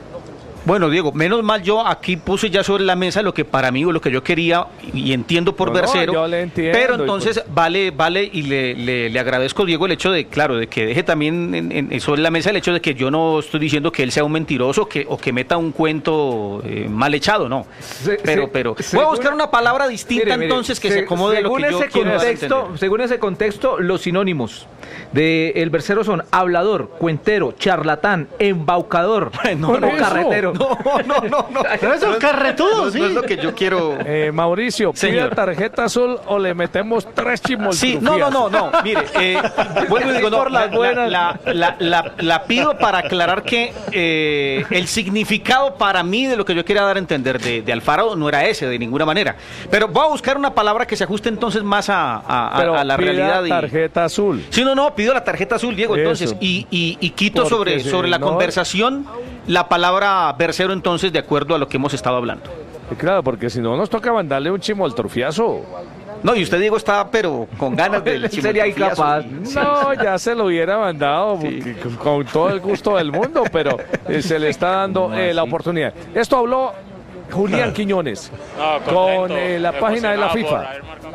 Bueno, Diego, menos mal yo aquí puse ya sobre la mesa lo que para mí o lo que yo quería y entiendo por No, no, versero. yo le entiendo, pero y entonces pues- vale, vale y le, le, le agradezco, Diego, el hecho de, claro, de que deje también en- en- sobre la mesa el hecho de que yo no estoy diciendo que él sea un mentiroso que, o que meta un cuento eh, mal echado, no. Se- pero, se- pero voy a según- buscar una palabra distinta Mire, mire, entonces que se, se- acomode a lo según que yo ese quiero dar a contexto, entender. según ese contexto, los sinónimos de el versero son hablador, cuentero, charlatán, embaucador, No, o no, eso. carretero. No, no, no, no. Pero eso es carretudo, No, sí. no es lo que yo quiero. Eh, Mauricio, ¿pide Señor. tarjeta azul o le metemos tres chimoltrufías? Sí, no, no, no, no. Mire, eh, vuelvo y digo, no, Por las la, buenas. la, la, la- la pido para aclarar que eh, el significado para mí de lo que yo quería dar a entender de, de Alfaro no era ese, de ninguna manera. Pero voy a buscar una palabra que se ajuste entonces más a, a- a- Pero a la pida realidad. y- tarjeta azul. Sí, no, no, pido la tarjeta azul, Diego, Eso. entonces, y, y, y quito Porque sobre, si sobre la no- conversación la palabra versero, entonces, de acuerdo a lo que hemos estado hablando. Y claro, porque si no nos toca mandarle un chimoltrufiazo. No, y usted, Diego, está, pero con ganas de... Él sería incapaz. No, ya se lo hubiera mandado porque con, con todo el gusto del mundo, pero eh, se le está dando eh, la oportunidad. Esto habló Julián Quiñones No, con contento, eh, la página de la emocionado por FIFA. haber marcado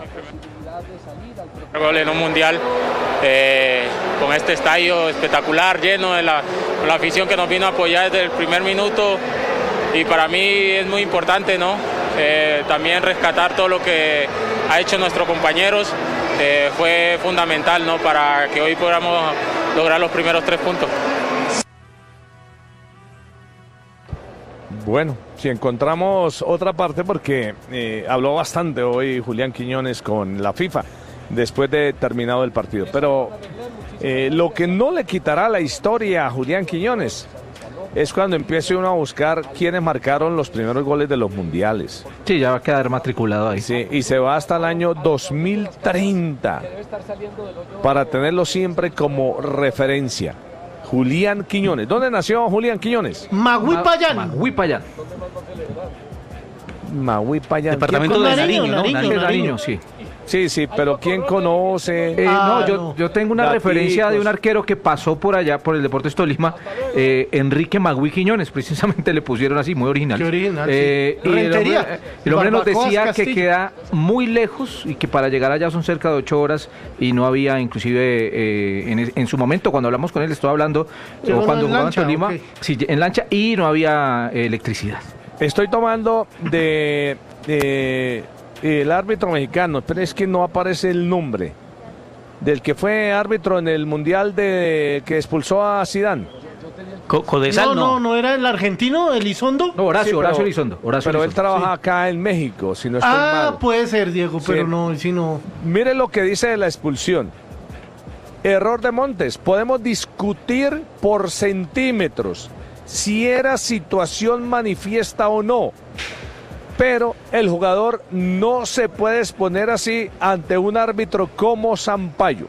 mi primer gol en un mundial, eh, con este estadio espectacular, lleno de la, con la afición que nos vino a apoyar desde el primer minuto, y para mí es muy importante, ¿no? Eh, también rescatar todo lo que ha hecho nuestros compañeros, eh, fue fundamental, ¿no? Para que hoy podamos lograr los primeros tres puntos. Bueno, si encontramos otra parte, porque eh, habló bastante hoy Julián Quiñones con la FIFA después de terminado el partido. Pero eh, lo que no le quitará la historia a Julián Quiñones es cuando empiece uno a buscar quiénes marcaron los primeros goles de los mundiales. Sí, ya va a quedar matriculado ahí. Sí, y se va hasta el año dos mil treinta para tenerlo siempre como referencia. Julián Quiñones. ¿Dónde nació Julián Quiñones? Magui Payán. Magui Payán. Maui Payán. Departamento ¿Quién de con Nariño, Nariño, ¿no? Nariño? El Nariño, sí. Sí, sí, pero ¿quién conoce? Eh, Ah, no, yo, no. yo tengo una Daticos. referencia de un arquero que pasó por allá, por el Deportes Tolima, eh, Enrique Magui Quiñones, precisamente le pusieron así, muy original. Qué original, Eh, sí. y el hombre, Rentería. el hombre nos Barbacoas, decía que Castillo. queda muy lejos y que para llegar allá son cerca de ocho horas y no había, inclusive, eh, en, es- en su momento, cuando hablamos con él, estoy hablando, Llegó o cuando en jugaba en lancha, Tolima, ok. sí, en lancha y no había eh, electricidad. Estoy tomando de, de el árbitro mexicano, pero es que no aparece el nombre del que fue árbitro en el Mundial de que expulsó a Zidane. Codesal, no, no, no era el argentino, Elizondo. No, Horacio, Sí, pero- Horacio Elizondo. Horacio Pero él Elizondo. trabaja Sí. acá en México, si no estoy Ah, mal. puede ser, Diego, pero Sí. no, si no. Mire lo que dice de la expulsión. Error de Montes. Podemos discutir por centímetros si era situación manifiesta o no. Pero el jugador no se puede exponer así ante un árbitro como Sampaio.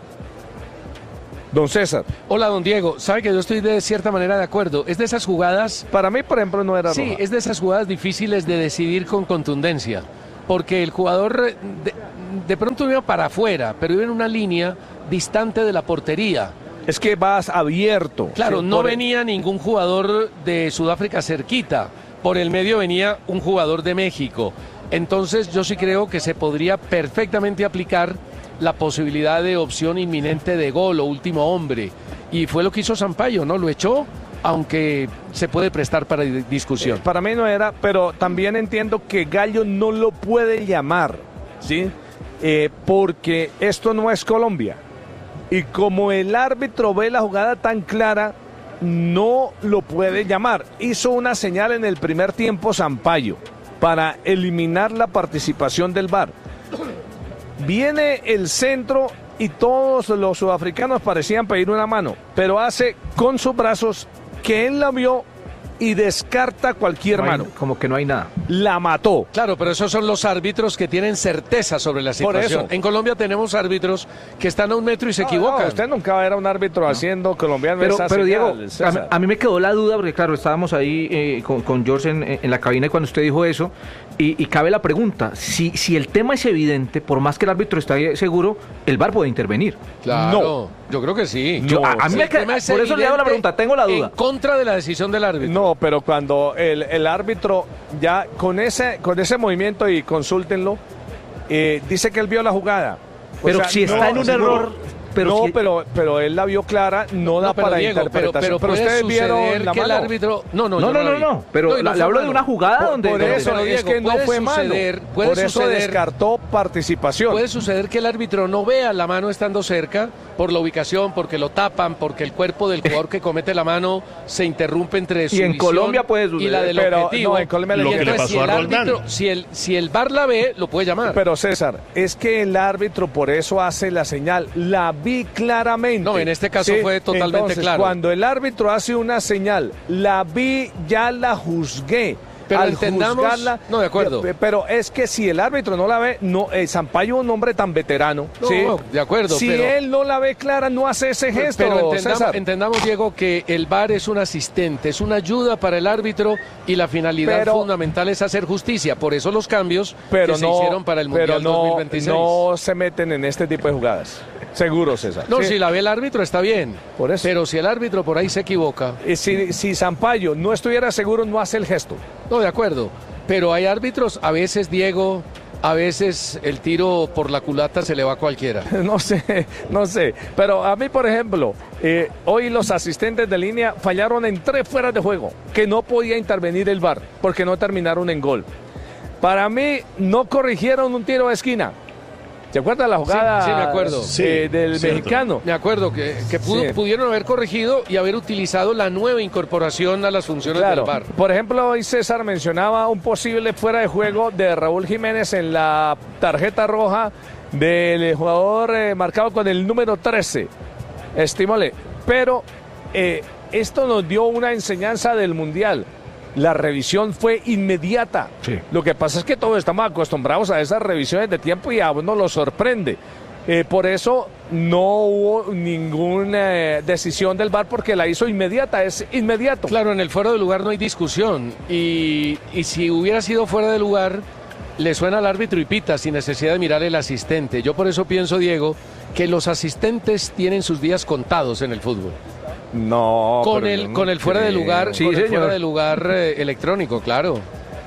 Don César, Hola, don Diego. Sabe que yo estoy de cierta manera de acuerdo. Es de esas jugadas, para mí, por ejemplo, no era sí, roja. es de esas jugadas difíciles de decidir con contundencia. Porque el jugador eh, de, de pronto iba para afuera, pero iba en una línea distante de la portería. Es que vas abierto. Claro, Sí, no por- venía ningún jugador de Sudáfrica cerquita. Por el medio venía un jugador de México. Entonces yo sí creo que se podría perfectamente aplicar la posibilidad de opción inminente de gol o último hombre. Y fue lo que hizo Sampaio, ¿no? Lo echó, aunque se puede prestar para di- discusión. Eh, Para mí no era, pero también entiendo que Gallo no lo puede llamar, ¿sí? Eh, porque esto no es Colombia. Y como el árbitro ve la jugada tan clara, no lo puede llamar. Hizo una señal en el primer tiempo Sampaio para eliminar la participación del V A R. Viene el centro y todos los sudafricanos parecían pedir una mano, pero hace con sus brazos que él la vio y descarta cualquier No hay- mano. como que no hay nada. La mató. Claro, pero esos son los árbitros que tienen certeza sobre la Por situación. eso. En Colombia tenemos árbitros que están a un metro y se No, equivocan. no, usted nunca va a ver a un árbitro haciendo colombiano Pero, esa pero Diego, señal, a, César. a mí me quedó la duda, porque claro, estábamos ahí eh, con, con George en, en la cabina y cuando usted dijo eso, y, y cabe la pregunta, si, si el tema es evidente, por más que el árbitro esté seguro, el V A R puede intervenir. Claro, yo creo que sí. Yo- a- a mí Si me el queda- tema es por eso le hago la evidente, pregunta, tengo la duda. En contra de la decisión del árbitro. No, pero cuando el, el árbitro ya con ese, con ese movimiento, y consúltenlo, eh, dice que él vio la jugada. O Pero sea, si está no, en un seguro. error, pero no, si- pero, pero él la vio clara, no da No, pero para Diego, pero, interpretación. pero puede ustedes vieron suceder la que el mano. árbitro... No, no, No, yo no, la no, vi. no, pero y la- fue le hablo de mano. una jugada Por, donde... por donde- eso, pero, es Diego, que no puede fue mano. suceder, puede Por eso suceder- descartó participación. Puede suceder que el árbitro no vea la mano estando cerca por la ubicación, porque lo tapan, porque el cuerpo del jugador que comete la mano se interrumpe entre su en visión Colombia puede y la suceder, del pero objetivo. no, en Colombia Y Lo que le entonces, pasó si a el Roldán. árbitro, si el, si el V A R la ve, lo puede llamar. Pero César, es que el árbitro por eso hace la señal. La vi claramente. No, en este caso fue totalmente Entonces, claro. Cuando el árbitro hace una señal, la vi, ya la juzgué. Pero Al entendamos- juzgarla- no, de acuerdo. Pero, pero es que si el árbitro no la ve, no, eh, Sampaio es un hombre tan veterano. No, ¿sí? de acuerdo, Si pero- él no la ve clara, no hace ese gesto. Pero entendamos, César. entendamos, Diego, que el V A R es un asistente, es una ayuda para el árbitro y la finalidad Pero- fundamental es hacer justicia. Por eso los cambios pero que se no, hicieron para el Mundial pero no, dos mil veintiséis. no se meten en este tipo de jugadas. Seguro, César. No, Sí. si la ve el árbitro está bien. Por eso. Pero si el árbitro por ahí se equivoca, Y si, si Sampaio no estuviera seguro, no hace el gesto. no, de acuerdo. Pero hay árbitros, a veces, Diego, a veces el tiro por la culata se le va a cualquiera. No sé, no sé. Pero a mí, por ejemplo, eh, hoy los asistentes de línea fallaron en tres fueras de juego, que no podía intervenir el V A R, porque no terminaron en gol. Para mí, no corrigieron un tiro de esquina. ¿Se acuerda la jugada Sí, sí, me acuerdo. eh, Sí, del cierto. mexicano? Me acuerdo que, que pudo- Sí. pudieron haber corregido y haber utilizado la nueva incorporación a las funciones Claro. del V A R. Por ejemplo, hoy César mencionaba un posible fuera de juego de Raúl Jiménez en la tarjeta roja del jugador eh, marcado con el número trece. Estímole. Pero eh, esto nos dio una enseñanza del Mundial. La revisión fue inmediata. Sí. Lo que pasa es que todos estamos acostumbrados a esas revisiones de tiempo y a uno lo sorprende. Eh, por eso no hubo ninguna eh, decisión del V A R porque la hizo inmediata, es inmediato. Claro, en el fuera de lugar no hay discusión. Y, y si hubiera sido fuera de lugar, le suena al árbitro y pita sin necesidad de mirar el asistente. Yo por eso pienso, Diego, que los asistentes tienen sus días contados en el fútbol. No. Con pero el, yo no con el fuera de creo. lugar, Sí, con el señor. fuera de lugar eh, electrónico, claro.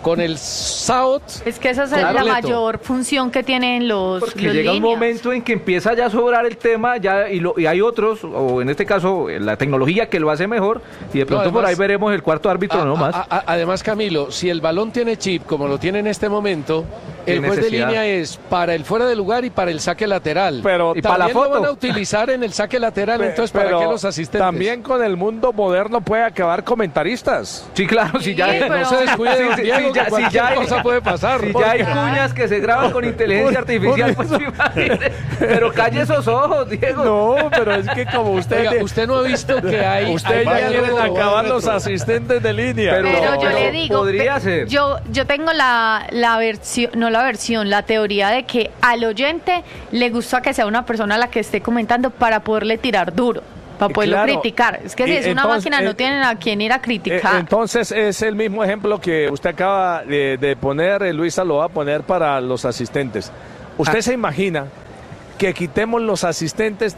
con el South. Es que esa es la completo. mayor función que tienen los, Porque los llega líneas. un momento en que empieza ya a sobrar el tema ya y, lo, y hay otros, o en este caso la tecnología que lo hace mejor, y de pronto además- por ahí veremos el cuarto árbitro A- no más. a- a- además, Camilo, si el balón tiene chip, como lo tiene en este momento, el Qué juez de necesidad. línea es para el fuera de lugar y para el saque lateral. Pero Y para la también lo foto. van a utilizar en el saque lateral, entonces ¿para Pero qué los asistentes? También con el mundo moderno puede acabar comentaristas. Sí, claro, si ya Sí, pero- No se descuide, don Sí, sí, Diego, sí, ya- que si cualquier ya hay- cosa puede pasar. si Porque- ya hay cuñas que se graban con inteligencia artificial, pues imagínese. Pero calle esos ojos, Diego. No, pero es que como usted... Oiga, usted no ha visto que hay... Usted hay ya varios- quieren acabar los asistentes de línea. Pero- Pero yo pero le digo, podría pe- ser. yo yo tengo la, la versión, no la versión, la teoría de que al oyente le gusta que sea una persona la que esté comentando para poderle tirar duro, para poderlo Claro. criticar. Es que si Y es una entonces, máquina eh, no tienen a quién ir a Eh, criticar. Entonces es el mismo ejemplo que usted acaba de, de poner, eh, Luisa lo va a poner para los asistentes. ¿Usted Ah. se imagina que quitemos los asistentes?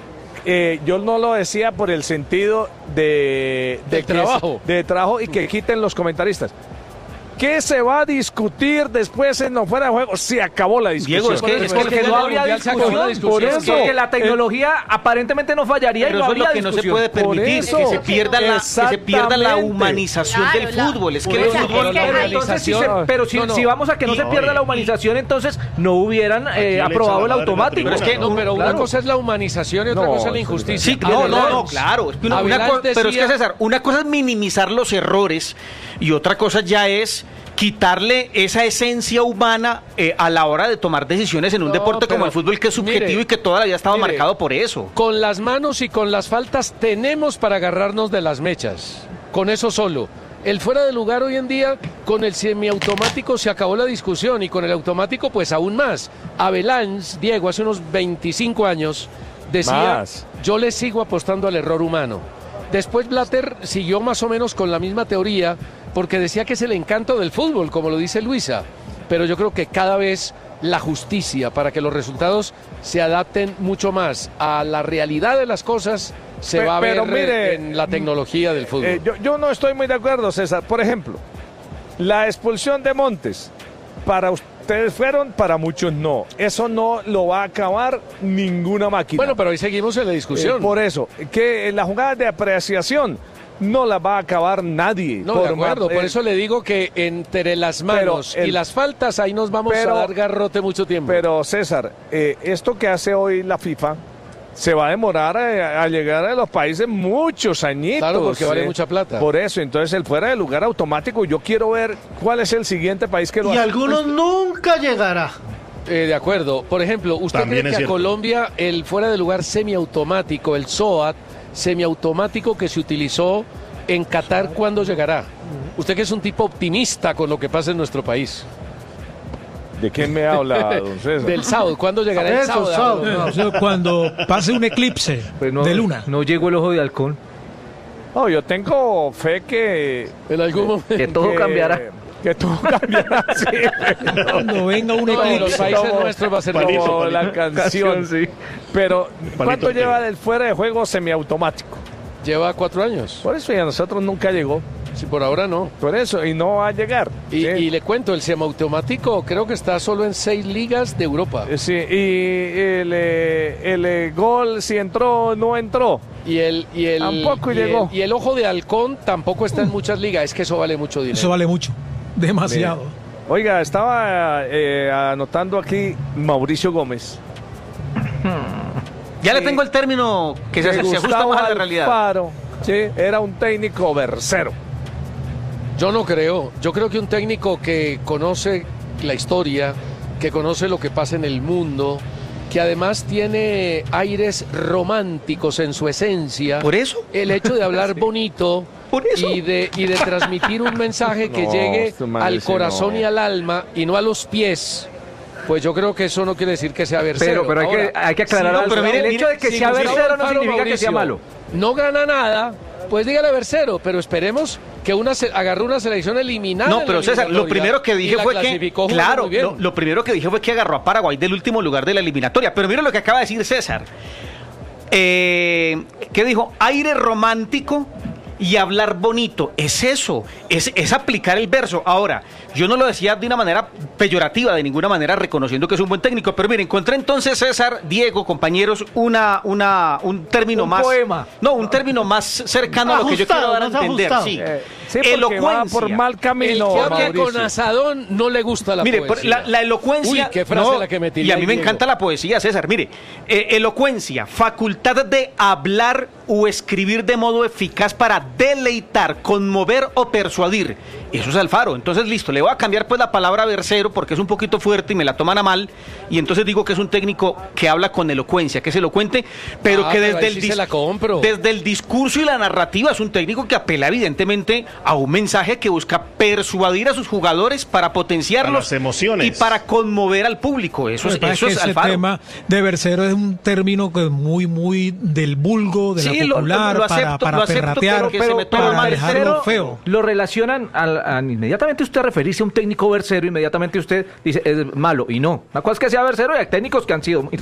Eh, yo no lo decía por el sentido de, de Del que- trabajo. de trabajo y que quiten los comentaristas. ¿Qué se va a discutir después en no fuera de juego? Se acabó la discusión. Diego, es que- es que Porque no habría Mundial se acabó la discusión, discusión. por eso, Por que la eso. tecnología aparentemente no fallaría y Pero no eso es lo habría que no se discusión. puede Por permitir, eso. que se pierda la, que se pierda la Exactamente. humanización Claro, del la- fútbol. Es que o el sea, fútbol... es que Pero, hay- entonces, si se- pero si, No, no. si vamos a que no Y- se pierda la humanización, entonces no hubieran eh, le aprobado echa el la madre en la automático. Pero es que- No, pero una Claro. cosa es la humanización y otra No, cosa es la eso- injusticia. Sí, no, no, no, Avelán- claro. Es que una- una Avelán co- pero es que decía- César, una cosa es minimizar los errores y otra cosa ya es quitarle esa esencia humana eh, a la hora de tomar decisiones en un No, deporte como pero el fútbol, que es subjetivo mire, y que toda la vida ha estado mire, marcado por eso. Con las manos y con las faltas tenemos para agarrarnos de las mechas. Con eso solo. El fuera de lugar hoy en día, con el semiautomático se acabó la discusión y con el automático pues aún más. Avelán, Diego, hace unos veinticinco años decía, Más. yo le sigo apostando al error humano. Después Blatter siguió más o menos con la misma teoría porque decía que es el encanto del fútbol, como lo dice Luisa. Pero yo creo que cada vez la justicia para que los resultados se adapten mucho más a la realidad de las cosas se Pe- va a ver pero mire, en la tecnología del fútbol. Eh, yo, yo no estoy muy de acuerdo, César. Por ejemplo, la expulsión de Montes, para ustedes fueron, para muchos no. Eso no lo va a acabar ninguna máquina. Bueno, pero ahí seguimos en la discusión. Eh, por eso, que las jugadas de apreciación no las va a acabar nadie. No, por de acuerdo, ma- por eh, eso le digo que entre las manos Pero el- y las faltas ahí nos vamos pero- a dar garrote mucho tiempo. Pero César, eh, esto que hace hoy la FIFA se va a demorar a, a llegar a los países muchos añitos. Claro, porque vale eh. mucha plata. Por eso, entonces el fuera de lugar automático, yo quiero ver cuál es el siguiente país que lo Y hace. algunos nunca llegará. Eh, de acuerdo. Por ejemplo, ¿usted También cree es que a cierto. Colombia el fuera de lugar semiautomático, el SOAT semiautomático que se utilizó en Qatar, cuándo llegará? Usted que es un tipo optimista con lo que pasa en nuestro país. ¿De quién me habla, don César? Del South, ¿cuándo llegará el Eso, South? South. No, eso cuando pase un eclipse Pues no, de luna. no llegó el ojo de halcón. No, yo tengo fe que... En algún momento. Que todo que- cambiará. Que todo cambiará, sí. Cuando venga un No, en los eclipse. países Como- nuestros va a ser como Palito, palito. la canción. sí. Pero, ¿cuánto Palito lleva Ortega. del fuera de juego semiautomático? Lleva cuatro años. Por eso y a nosotros nunca llegó. Si por ahora no. Por eso, y no va a llegar. Y, Sí. y le cuento, el semiautomático creo que está solo en seis ligas de Europa. Eh, Sí, y el, eh, el eh, gol, si entró, no entró. Y el, y el, Tampoco y llegó. el- y el ojo de halcón tampoco está en muchas ligas. Es que eso vale mucho dinero. Eso vale mucho. Demasiado. Oiga, estaba eh, anotando aquí Mauricio Gómez. Ya le tengo el término que se, Que se ajusta Gustavo más a la realidad. Alfaro, sí, era un técnico versero. Yo no creo. Yo creo que un técnico que conoce la historia, que conoce lo que pasa en el mundo, que además tiene aires románticos en su esencia. ¿Por eso? El hecho de hablar bonito Por eso. y de, y de transmitir un mensaje que No, llegue este man al dice corazón no. y al alma y no a los pies. Pues yo creo que eso no quiere decir que sea versero. Pero, pero hay, que, Ahora, hay que aclarar si algo. Gustavo- el hecho de que si sea Gustavo versero no Alfaro significa que sea Mauricio malo. No gana nada, pues dígale versero, pero esperemos que una se- agarró una selección eliminada. No, en pero la César, lo eliminatoria primero que y dije la fue que, clasificó jugando claro, muy bien. lo, lo primero que dije fue que agarró a Paraguay del último lugar de la eliminatoria. Pero mira lo que acaba de decir César. Eh, ¿Qué dijo? Aire romántico y hablar bonito. Es eso, es, es aplicar el verso. Ahora, yo no lo decía de una manera peyorativa, de ninguna manera, reconociendo que es un buen técnico, pero miren, encontré entonces, César, Diego, compañeros, una, una, un término un más... poema. No, un término más cercano a lo que yo quiero dar a entender. Sí. Eh, sí, porque elocuencia. va por mal camino, El que habla Mauricio. con asadón no le gusta la Mire, poesía. la, la elocuencia... Uy, qué frase no, la que me y tiré a mí me ahí, encanta la poesía, César. Mire, eh, elocuencia, facultad de hablar o escribir de modo eficaz para deleitar, conmover o persuadir. Eso es Alfaro. Entonces, listo, le voy a cambiar pues la palabra versero porque es un poquito fuerte y me la toman a mal. Y entonces digo que es un técnico que habla con elocuencia, que es elocuente, pero Ah, que pero desde, ahí el sí se la compro. desde el discurso y la narrativa es un técnico que apela evidentemente a un mensaje que busca persuadir a sus jugadores para potenciarlos A las emociones. y para conmover al público. Eso es, Lo que pasa eso es es que ese Alfaro. tema de versero es un término que es muy, muy del vulgo, de Sí, la lo- popular, lo para, acepto, para lo acepto, perratear, pero que se me toma para mal. dejarlo versero feo. lo relacionan al, a- inmediatamente usted referirse a un técnico versero, inmediatamente usted dice es malo, y no. La cosa es que sea versero y hay técnicos que han sido muy,